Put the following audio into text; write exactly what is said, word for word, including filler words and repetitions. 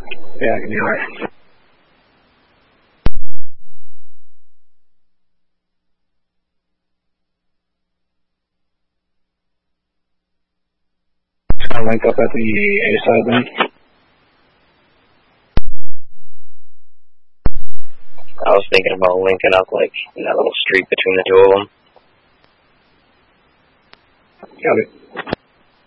Yeah, I can hear it. I'll link up at the A side then. I was thinking about linking up, like, in that little street between the two of them. Got it.